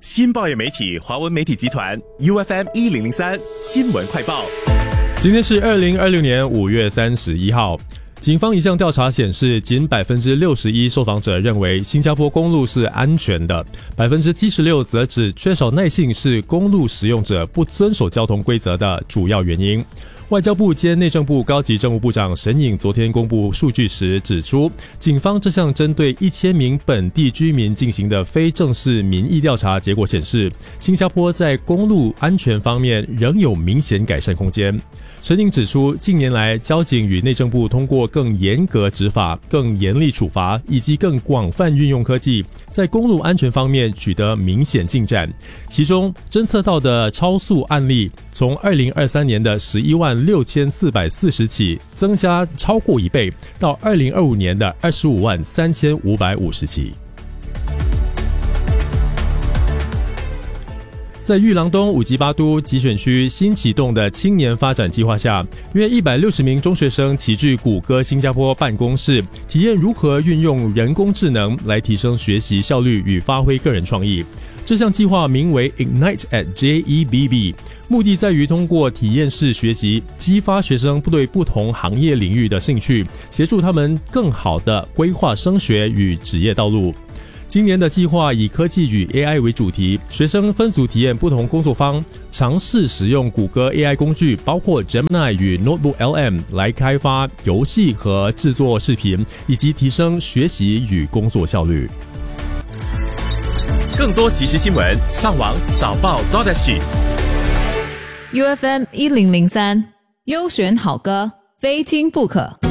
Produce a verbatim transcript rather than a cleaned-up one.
新报业媒体华文媒体集团 U F M 一零零三新闻快报。 今天是二零二六年五月三十一号。警方一项调查显示，仅 百分之六十一 受访者认为新加坡公路是安全的， 百分之七十六 则指缺少耐性是公路使用者不遵守交通规则的主要原因。外交部兼内政部高级政务部长沈颖昨天公布数据时指出，警方这项针对一千名本地居民进行的非正式民意调查结果显示，新加坡在公路安全方面仍有明显改善空间。沈颖指出，近年来交警与内政部通过更严格执法、更严厉处罚以及更广泛运用科技，在公路安全方面取得明显进展。其中侦测到的超速案例从二零二三年的十一万六千四百四十起增加超过一倍，到二零二五年的二十五万三千五百五十起。在裕廊东五级巴都集选区新启动的青年发展计划下，约一百六十名中学生齐聚谷歌新加坡办公室，体验如何运用人工智能来提升学习效率与发挥个人创意。这项计划名为 Ignite at J E B B， 目的在于通过体验式学习，激发学生对不同行业领域的兴趣，协助他们更好地规划升学与职业道路。今年的计划以科技与 A I 为主题，学生分组体验不同工作坊，尝试使用谷歌 A I 工具，包括 Gemini 与 Notebook L M 来开发游戏和制作视频，以及提升学习与工作效率。 更多即时新闻，上网早报 .sg。 U F M 一零零三优选好歌，非听不可。